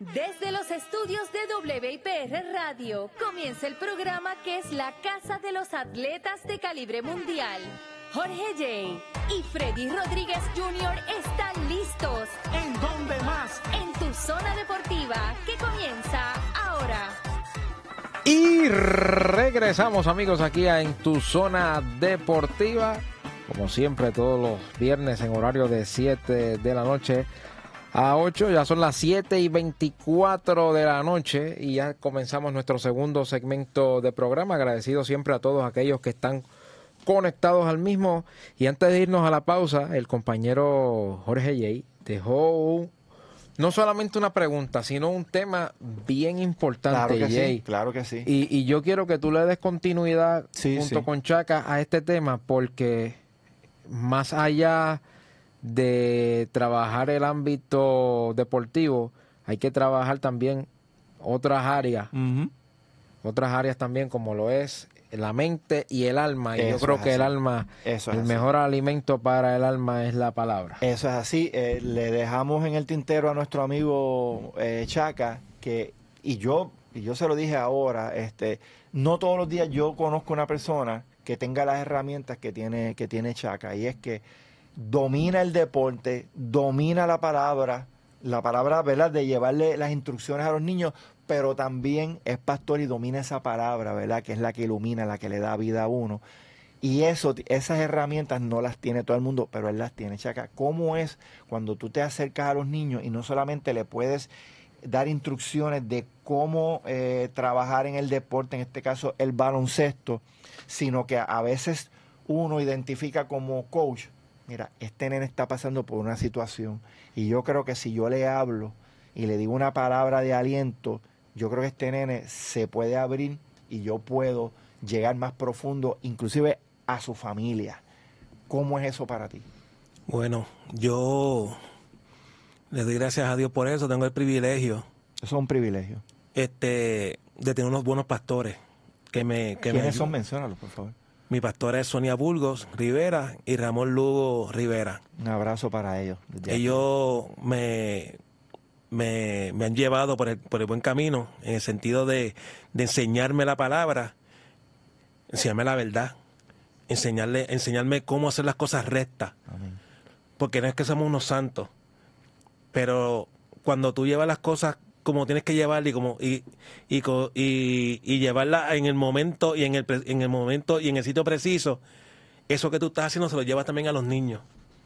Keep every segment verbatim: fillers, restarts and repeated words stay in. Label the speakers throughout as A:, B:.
A: Desde los estudios de W I P R Radio, comienza el programa que es la casa de los atletas de calibre mundial. Jorge J. y Freddy Rodríguez junior están listos.
B: ¿En dónde más?
A: En tu zona deportiva, que comienza ahora.
C: Y regresamos, amigos, aquí a En tu zona deportiva. Como siempre, todos los viernes en horario de siete de la noche a ocho, ya son las siete y veinticuatro de la noche y ya comenzamos nuestro segundo segmento de programa. Agradecido siempre a todos aquellos que están conectados al mismo. Y antes de irnos a la pausa, el compañero Jorge J. dejó no solamente una pregunta, sino un tema bien importante,
D: claro que
C: Jay.
D: Sí, claro que sí.
C: Y, y yo quiero que tú le des continuidad
D: sí,
C: junto
D: sí.
C: con Chaca a este tema, porque más allá de trabajar el ámbito deportivo, hay que trabajar también otras áreas,
D: Uh-huh.
C: otras áreas también, como lo es la mente y el alma. Y
D: Eso
C: yo creo
D: es
C: que
D: así.
C: el alma,
D: Eso es
C: el
D: así.
C: mejor alimento para el alma es la palabra.
D: Eso es así. Eh, le dejamos en el tintero a nuestro amigo eh, Chaca, que, y yo, y yo se lo dije ahora, este, no todos los días yo conozco una persona que tenga las herramientas que tiene, que tiene Chaca, y es que domina el deporte, domina la palabra, la palabra, ¿verdad?, de llevarle las instrucciones a los niños, pero también es pastor y domina esa palabra, ¿verdad?, que es la que ilumina, la que le da vida a uno. Y eso, esas herramientas no las tiene todo el mundo, pero él las tiene. Chaca, ¿cómo es cuando tú te acercas a los niños y no solamente le puedes dar instrucciones de cómo eh, trabajar en el deporte, en este caso el baloncesto, sino que a veces uno identifica como coach, mira, este nene está pasando por una situación y yo creo que si yo le hablo y le digo una palabra de aliento, yo creo que este nene se puede abrir y yo puedo llegar más profundo, inclusive a su familia. ¿Cómo es eso para ti?
E: Bueno, yo le doy gracias a Dios por eso. Tengo el privilegio,
D: Eso es un privilegio.
E: este, de tener unos buenos pastores que me, que
D: ¿Quiénes
E: me
D: son? Menciónalos, por favor.
E: Mi pastora es Sonia Burgos Rivera y Ramón Lugo Rivera.
D: Un abrazo para ellos. desde
E: Ellos me, me, me han llevado por el, por el buen camino, en el sentido de, de enseñarme la palabra, enseñarme la verdad, enseñarle, enseñarme cómo hacer las cosas rectas.
D: aquí. Amén.
E: Porque no es que somos unos santos, pero cuando tú llevas las cosas como tienes que llevarlas y como y y, co- y, y llevarlas en el momento y en el pre- en el momento y en el sitio preciso, eso que tú estás haciendo se lo llevas también a los niños.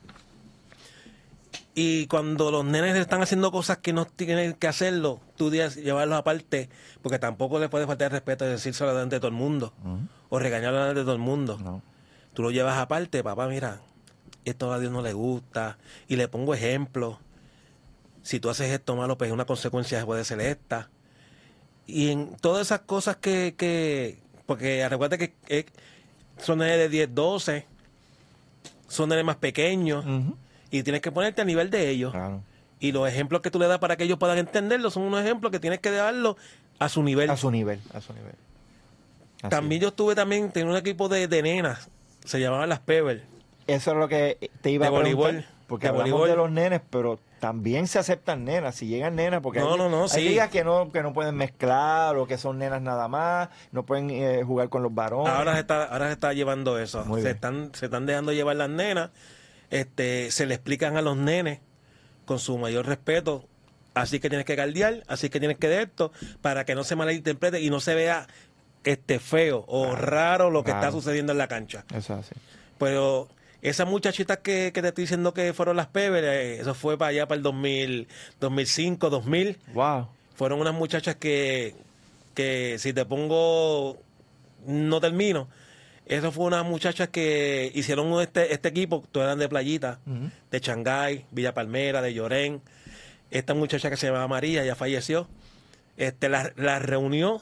E: Y cuando los nenes están haciendo cosas que no tienen que hacerlo, tú debes llevarlos aparte, porque tampoco les puede faltar el respeto de decírselo delante de todo el mundo,
D: Ujú.
E: o regañarlo delante de todo el mundo.
D: No.
E: Tú lo llevas aparte, papá, mira, esto a Dios no le gusta, y le pongo ejemplos. Si tú haces esto malo, pues una consecuencia puede ser esta. Y en todas esas cosas que, que porque recuerda que eh, son nenes de diez, doce, son nenes más pequeños,
D: Ujú.
E: y tienes que ponerte a nivel de ellos.
D: Claro.
E: Y los ejemplos que tú le das para que ellos puedan entenderlo son unos ejemplos que tienes que darlo a su nivel.
D: A su nivel, a su nivel. Así
E: También
D: es.
E: yo estuve también, tenía un equipo de, de nenas, se llamaban las Pebbles.
D: Eso es lo que te iba
E: De
D: a preguntar.
E: voleibol,
D: Porque
E: de
D: hablamos
E: voleibol.
D: de los nenes, pero también se aceptan nenas. Si llegan nenas, porque
E: No,
D: hay,
E: no, no,
D: hay
E: sí.
D: ligas que no, que no pueden mezclar o que son nenas nada más, no pueden eh, jugar con los varones.
E: Ahora se está, ahora se está llevando eso.
D: Muy
E: Se
D: bien.
E: están, se están dejando llevar las nenas. Este, se le explican a los nenes con su mayor respeto. Así que tienes que guardiar, así que tienes que de esto, para que no se malinterprete y no se vea este feo o raro lo que
D: claro.
E: está sucediendo en la cancha.
D: Eso es así.
E: Pero esas muchachitas que, que te estoy diciendo que fueron las Pebbles, eh, eso fue para allá para el dos mil, dos mil cinco, dos mil.
D: Wow.
E: Fueron unas muchachas que, que si te pongo, no termino. Eso fue unas muchachas que hicieron este, este equipo, todas eran de Playita,
D: Ujú.
E: de Changay, Villa Palmera, de Llorén. Esta muchacha que se llamaba María, ya falleció, este, la, la reunió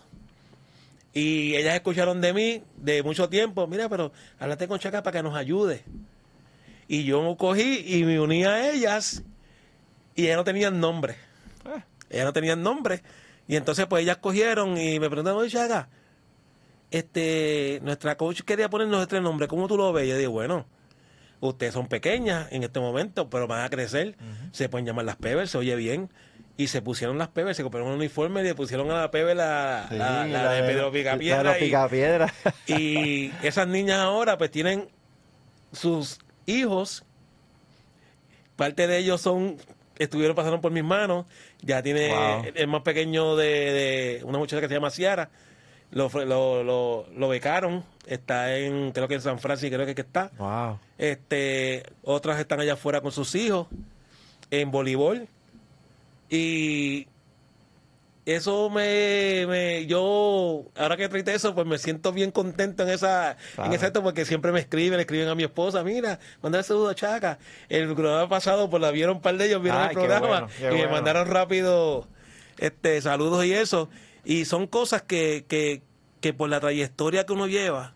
E: y ellas escucharon de mí de mucho tiempo, mira, pero háblate con Chaca para que nos ayude. Y yo cogí y me uní a ellas y ellas no tenían nombre.
D: Ah.
E: Ellas no tenían nombre. Y entonces pues ellas cogieron y me preguntaron, oye, Chaca, este, nuestra coach quería ponernos este nombre, ¿cómo tú lo ves? Y yo digo, bueno, ustedes son pequeñas en este momento, pero van a crecer, se pueden llamar las Pebbles, se oye bien. y se pusieron las pebes, se compraron un uniforme y le pusieron a la pebe la,
D: Sí,
E: la, la
D: la
E: de
D: de-
E: Pedro
D: la de
E: Picapiedra.
D: los
E: y-
D: Picapiedra.
E: Y esas niñas ahora pues tienen sus hijos, parte de ellos son, estuvieron, pasaron por mis manos, ya tiene
D: Wow.
E: el, el más pequeño de, de una muchacha que se llama Ciara, lo, fue- lo, lo, lo becaron, está en, creo que en San Francisco, creo que, que está,
D: Wow.
E: este, otras están allá afuera con sus hijos, en voleibol, y eso me, me yo ahora que traité eso pues me siento bien contento en esa
D: Claro.
E: en ese acto porque siempre me escriben, le escriben a mi esposa, mira, mandar el saludo a Chaca. El programa pasado pues la vieron un par de ellos, vieron
D: Ay,
E: el
D: qué
E: programa
D: bueno, qué
E: y me
D: bueno.
E: mandaron rápido este saludos y eso, y son cosas que, que, que por la trayectoria que uno lleva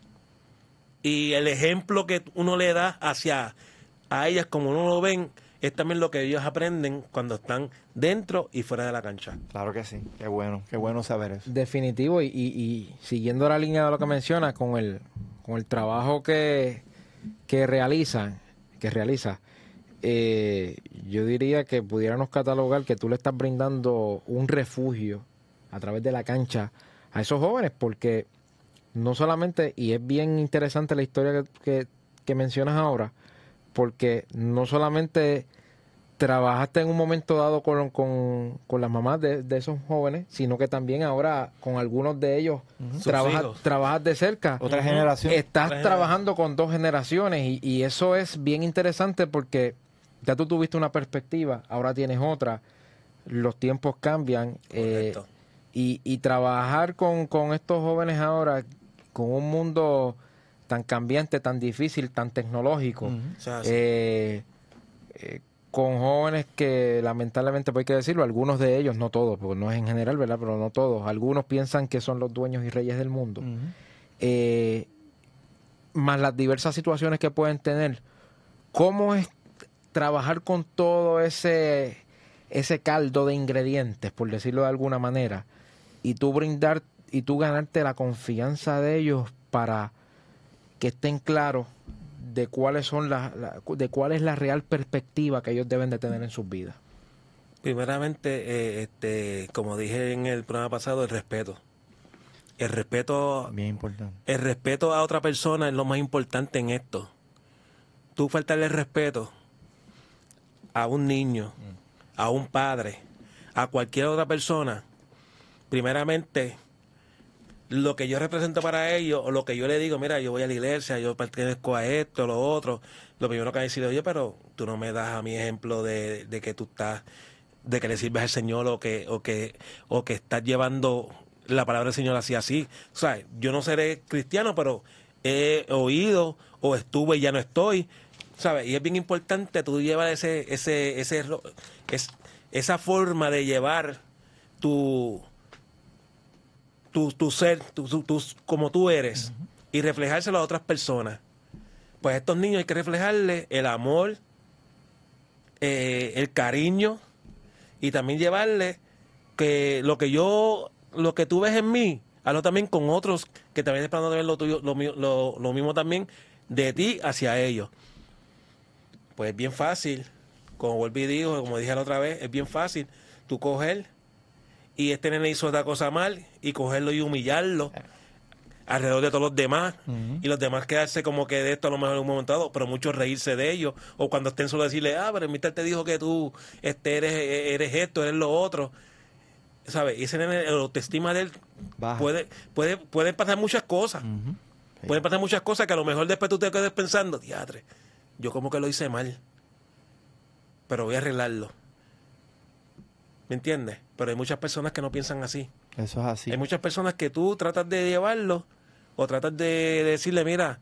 E: y el ejemplo que uno le da hacia a ellas como uno lo ven, es también lo que ellos aprenden cuando están dentro y fuera de la cancha.
D: Claro que sí. Qué bueno, qué bueno saber eso.
C: Definitivo, y, y- y siguiendo la línea de lo que mencionas, con el, con el trabajo que, que realizan, que realiza, eh, yo diría que pudiéramos catalogar que tú le estás brindando un refugio a través de la cancha a esos jóvenes, porque no solamente, y es bien interesante la historia que, que, que mencionas ahora, porque no solamente trabajaste en un momento dado con, con, con las mamás de, de esos jóvenes, sino que también ahora con algunos de ellos
E: Sus
C: trabajas,
E: hijos.
C: trabajas de cerca.
D: Otra
E: Ujú.
D: generación.
C: Estás
E: Otra
C: trabajando con dos generaciones y, y eso es bien interesante porque ya tú tuviste una perspectiva, ahora tienes otra, los tiempos cambian eh,
E: Correcto.
C: y, y trabajar con, con estos jóvenes ahora, con un mundo tan cambiante, tan difícil, tan tecnológico,
D: Ujú.
E: O sea, sí.
C: eh, eh, con jóvenes que lamentablemente, pues hay que decirlo, algunos de ellos, no todos, porque no es en general, ¿verdad? Pero no todos, algunos piensan que son los dueños y reyes del mundo.
D: Ujú.
C: Eh, más las diversas situaciones que pueden tener, ¿cómo es trabajar con todo ese, ese caldo de ingredientes, por decirlo de alguna manera, y tú brindar y tú ganarte la confianza de ellos para que estén claros de cuáles son las la- de cuál es la real perspectiva que ellos deben de tener en sus vidas?
E: Primeramente, eh, este, como dije en el programa pasado, el respeto. El respeto,
D: Bien importante.
E: el respeto a otra persona es lo más importante en esto. Tú faltarle el respeto a un niño, a un padre, a cualquier otra persona, primeramente, lo que yo represento para ellos, o lo que yo le digo, mira, yo voy a la iglesia, yo pertenezco a esto, lo otro, lo primero que va a decir, oye, pero tú no me das a mi ejemplo de, de que tú estás, de que le sirves al Señor o que, o que, o que estás llevando la palabra del Señor así, así. O sea, yo no seré cristiano, pero he oído o estuve y ya no estoy, ¿sabes? Y es bien importante tú llevar ese, ese, ese, ro- es, esa forma de llevar tu tu, tu ser, tu, tu- tu- como tú eres, y reflejárselo a otras personas. Pues a estos niños hay que reflejarles el amor, eh, el cariño, y también llevarles que lo que yo, lo que tú ves en mí, hazlo también con otros que también están esperando de ver lo tuyo, lo, mío- lo, lo mismo también de ti hacia ellos. Pues es bien fácil, como volví y digo, como dije la otra vez, es bien fácil tú coger y este nene hizo otra cosa mal y cogerlo y humillarlo alrededor de todos los demás,
D: Ujú.
E: y los demás quedarse como que de esto a lo mejor en un momento dado, pero muchos reírse de ellos, o cuando estén solo decirle, ah, pero el mister te dijo que tú este eres, eres esto, eres lo otro, ¿sabes? Y ese nene, la autoestima de él
D: Baja.
E: puede, puede, pueden pasar muchas cosas,
D: Ujú. Sí.
E: pueden pasar muchas cosas que a lo mejor después tú te quedes pensando, diadre, yo como que lo hice mal, pero voy a arreglarlo. ¿Me entiendes? Pero hay muchas personas que no piensan así.
D: Eso es así.
E: Hay muchas personas que tú tratas de llevarlo o tratas de decirle, mira,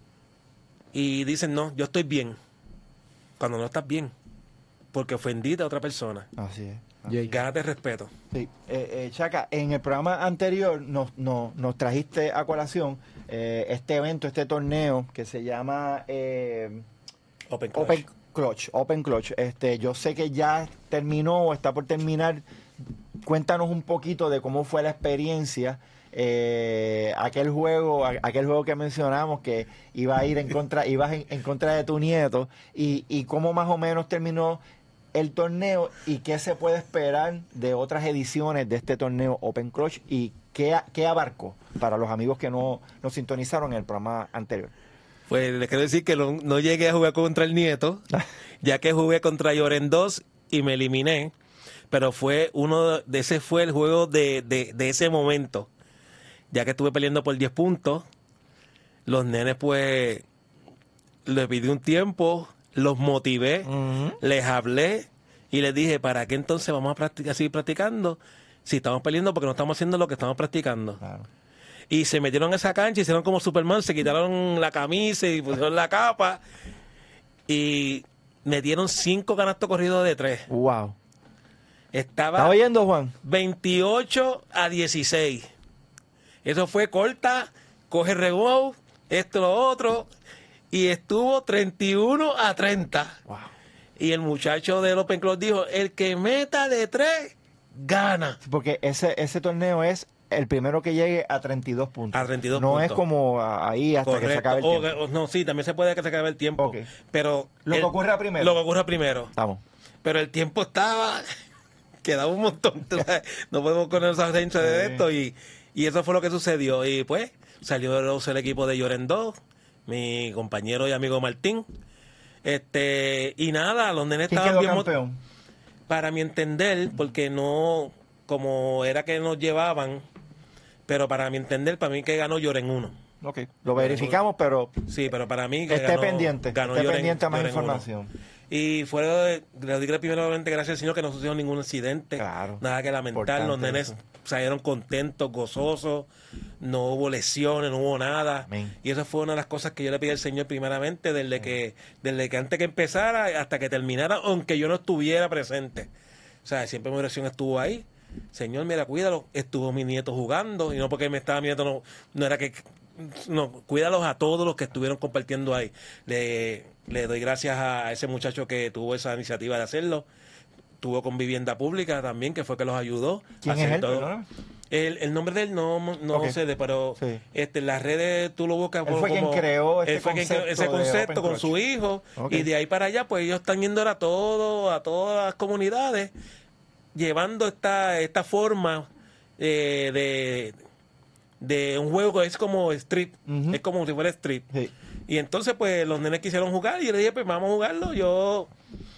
E: y dicen, no, yo estoy bien, cuando no estás bien, porque ofendiste a otra persona.
D: Así es.
C: Jay.
E: Gánate respeto.
D: Sí. Eh, eh, Chaca, en el programa anterior nos, nos, nos trajiste a colación eh, este evento, este torneo que se llama eh,
E: Open Clutch.
D: Open Clutch. Open Clutch. Este, yo sé que ya terminó o está por terminar. Cuéntanos un poquito de cómo fue la experiencia. Eh, aquel juego, a- aquel juego que mencionamos que iba a ir en contra, ibas en, en contra de tu nieto y, y cómo más o menos terminó el torneo y qué se puede esperar de otras ediciones de este torneo Open Crush y qué, qué abarcó para los amigos que no nos sintonizaron en el programa anterior.
E: Pues les quiero decir que no, no llegué a jugar contra el Nieto, ya que jugué contra Lloren dos y me eliminé, pero fue uno de ese fue el juego de, de, de ese momento, ya que estuve peleando por diez puntos. Los nenes pues les pedí un tiempo, los motivé, uh-huh. les hablé y les dije, ¿para qué entonces vamos a practicar, seguir practicando si estamos peleando porque no estamos haciendo lo que estamos practicando? Claro. Y se metieron a esa cancha, hicieron como Superman, se quitaron la camisa y pusieron la capa y metieron cinco canastos corridos de tres.
D: Wow.
E: Estaba
D: ¿Estaba oyendo, Juan?
E: veintiocho a dieciséis. Eso fue corta, coge rebote, esto, lo otro, y estuvo treinta y uno a treinta. Wow. Y el muchacho del Open Club dijo, el que meta de tres, gana.
D: Porque ese, ese torneo es el primero que llegue a treinta y dos puntos.
E: A treinta y dos
D: no
E: puntos.
D: No es como ahí hasta Correcto. Que se acabe el tiempo.
E: O, no, sí, también se puede que se acabe el tiempo. Okay. Pero
D: lo
E: el,
D: que ocurra primero.
E: Lo que ocurra primero.
D: Estamos.
E: Pero el tiempo estaba... quedaba un montón. No podemos ponernos a dentro de sí. esto. Y, y eso fue lo que sucedió. Y pues salió el equipo de Lloren dos, mi compañero y amigo Martín. Este Y nada, los nenes
D: ¿Quién
E: estaban
D: quedó
E: bien...
D: campeón?
E: Para mi entender, porque no... Como era que nos llevaban... Pero para mi entender, para mí que ganó Lloren uno.
D: Ok, lo verificamos, pero...
E: Sí, pero para mí que
D: esté
E: ganó,
D: pendiente,
E: ganó
D: esté
E: Lloren,
D: pendiente a más
E: Lloren
D: información.
E: uno. Y fuera de... Le digo primeramente gracias al Señor que no sucedió ningún incidente.
D: Claro.
E: Nada que lamentar. Los nenes eso. salieron contentos, gozosos. No hubo lesiones, no hubo nada.
D: Amén.
E: Y eso fue una de las cosas que yo le pedí al Señor primeramente desde que, desde que antes que empezara hasta que terminara, aunque yo no estuviera presente. O sea, siempre mi oración estuvo ahí. Señor, mira, cuídalo. Estuvo mi nieto jugando y no porque me estaba mi nieto, no, no era que... No, cuídalos a todos los que estuvieron compartiendo ahí. Le, le doy gracias a ese muchacho que tuvo esa iniciativa de hacerlo. Tuvo con Vivienda Pública también, que fue que los ayudó.
D: ¿Quién
E: a hacer
D: es él?
E: todo. El, el nombre de él no, no okay. sé, pero sí. este, en las redes tú lo buscas.
D: Él fue
E: como,
D: quien creó este
E: él fue
D: concepto
E: quien, ese concepto con su hijo. Okay. Y de ahí para allá, pues ellos están yendo a todo, a todas las comunidades, llevando esta, esta forma eh, de, de un juego que es como strip, uh-huh. es como si fuera strip. Sí. Y entonces, pues, los nenes quisieron jugar y yo le dije, pues, vamos a jugarlo. Yo,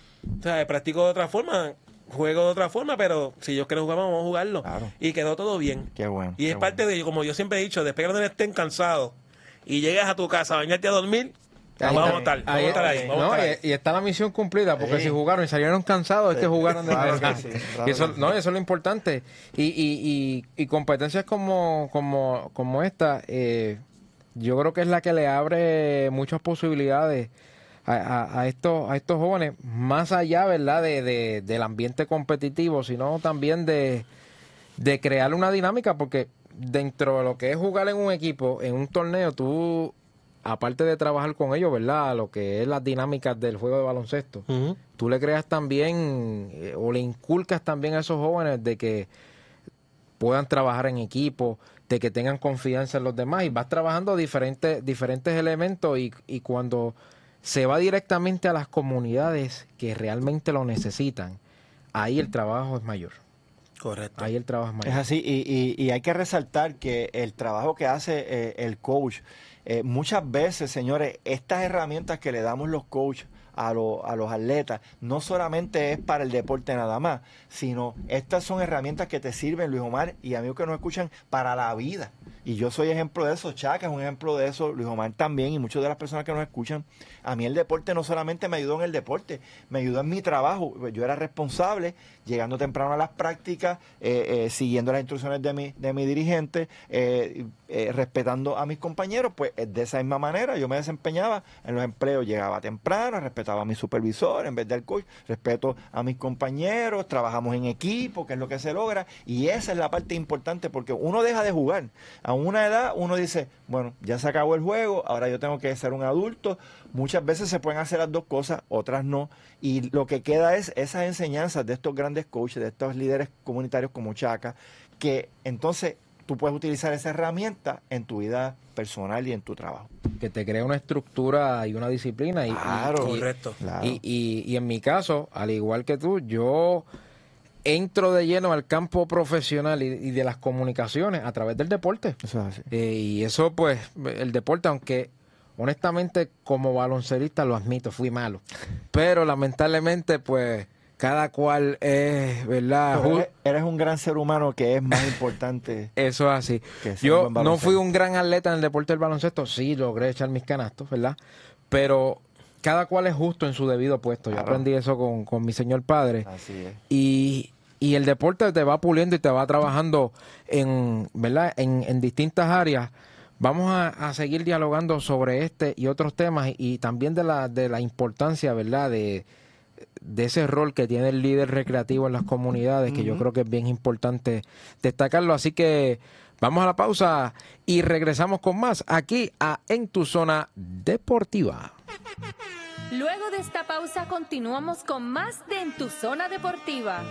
E: o sea, practico de otra forma, juego de otra forma, pero si ellos quieren jugar, vamos a jugarlo.
D: Claro.
E: Y quedó todo bien.
D: Qué bueno.
E: Y
D: qué
E: es parte
D: bueno.
E: de ello, como yo siempre he dicho, después que los nenes estén cansados y llegas a tu casa a bañarte a dormir, ahí, vamos, ahí, a estar, vamos a estar ahí. Vamos
C: no,
E: a estar ahí.
C: Y, y está la misión cumplida, porque sí. si jugaron y salieron cansados, sí. es que jugaron de
D: claro
C: verdad.
D: sí, claro
C: y eso,
D: sí.
C: no, eso es lo importante. Y, y, y, y competencias como, como, como esta, eh, yo creo que es la que le abre muchas posibilidades a, a, a, estos, a estos jóvenes, más allá, ¿verdad?, de, de, del ambiente competitivo, sino también de, de crear una dinámica, porque dentro de lo que es jugar en un equipo, en un torneo, tú... aparte de trabajar con ellos, ¿verdad? Lo que es las dinámicas del juego de baloncesto, uh-huh. tú le creas también eh, o le inculcas también a esos jóvenes de que puedan trabajar en equipo, de que tengan confianza en los demás y vas trabajando diferentes, diferentes elementos y, y cuando se va directamente a las comunidades que realmente lo necesitan, ahí el trabajo es mayor.
E: Correcto.
C: Ahí el trabajo es mayor.
D: Es así y, y, y hay que resaltar que el trabajo que hace eh, el coach, Eh, muchas veces, señores, estas herramientas que le damos los coaches a, lo, a los atletas no solamente es para el deporte nada más, sino estas son herramientas que te sirven, Luis Omar, y amigos que nos escuchan, para la vida. Y yo soy ejemplo de eso, Chaca es un ejemplo de eso, Luis Omar también, y muchas de las personas que nos escuchan. A mí el deporte no solamente me ayudó en el deporte, me ayudó en mi trabajo. Yo era responsable, llegando temprano a las prácticas, eh, eh, siguiendo las instrucciones de mi, de mi dirigente, eh, eh, respetando a mis compañeros, pues de esa misma manera yo me desempeñaba en los empleos, llegaba temprano, respetaba a mi supervisor en vez del coach, respeto a mis compañeros, trabajamos en equipo, que es lo que se logra, y esa es la parte importante, porque uno deja de jugar. A una edad uno dice, bueno, ya se acabó el juego, ahora yo tengo que ser un adulto. Muchas veces se pueden hacer las dos cosas, otras no, y lo que queda es esas enseñanzas de estos grandes coaches, de estos líderes comunitarios como Chaca, que entonces tú puedes utilizar esa herramienta en tu vida personal y en tu trabajo.
C: Que te crea una estructura y una disciplina. Y,
D: Claro,
C: y,
E: correcto.
D: Claro.
C: Y, y, y en mi caso, al igual que tú, yo entro de lleno al campo profesional y, y de las comunicaciones a través del deporte.
D: Eso es así.
C: Eh, y eso, pues, el deporte, aunque honestamente como baloncelista lo admito, fui malo. Pero lamentablemente, pues, cada cual es, ¿verdad?
D: Pero eres, eres un gran ser humano, que es más importante.
C: Eso es así.
D: Que ser
C: Yo
D: buen
C: no
D: baloncesto.
C: fui un gran atleta en el deporte del baloncesto, sí logré echar mis canastos, ¿verdad? Pero cada cual es justo en su debido puesto. Yo
D: Claro.
C: aprendí eso con, con mi señor padre.
D: Así es.
C: Y, y el deporte te va puliendo y te va trabajando en, ¿verdad? En, en distintas áreas. Vamos a, a seguir dialogando sobre este y otros temas y, y también de la, de la importancia, ¿verdad? De, de ese rol que tiene el líder recreativo en las comunidades, que yo creo que es bien importante destacarlo. Así que vamos a la pausa y regresamos con más aquí a En Tu Zona Deportiva.
A: Luego de esta pausa continuamos con más de En Tu Zona Deportiva.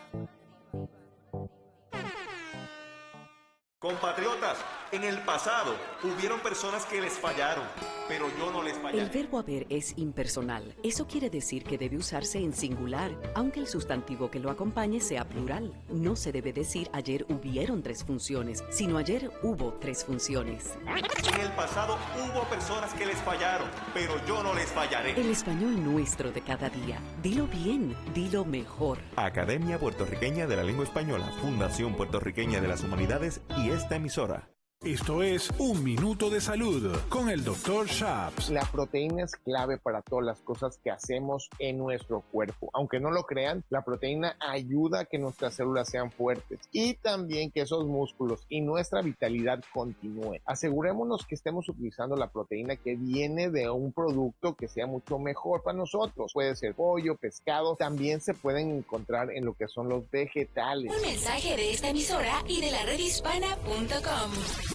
B: Compatriotas, en el pasado hubieron personas que les fallaron, pero yo no les fallé.
F: El verbo haber es impersonal. Eso quiere decir que debe usarse en singular, aunque el sustantivo que lo acompañe sea plural. No se debe decir ayer hubieron tres funciones, sino ayer hubo tres funciones.
B: En el pasado hubo personas que les fallaron, pero yo no les fallaré.
F: El español nuestro de cada día. Dilo bien, dilo mejor.
G: Academia Puertorriqueña de la Lengua Española, Fundación Puertorriqueña de las Humanidades y esta emisora.
H: Esto es Un Minuto de Salud con el doctor Shaps.
I: La proteína es clave para todas las cosas que hacemos en nuestro cuerpo. Aunque no lo crean, la proteína ayuda a que nuestras células sean fuertes y también que esos músculos y nuestra vitalidad continúen. Asegurémonos que estemos utilizando la proteína que viene de un producto que sea mucho mejor para nosotros. Puede ser pollo, pescado, también se pueden encontrar en lo que son los vegetales.
J: Un mensaje de esta emisora y de la red hispana punto com.